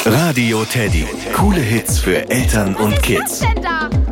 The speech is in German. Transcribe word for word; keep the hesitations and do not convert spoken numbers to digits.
Radio Teddy. Coole Hits für Eltern und Kids. Was denn da?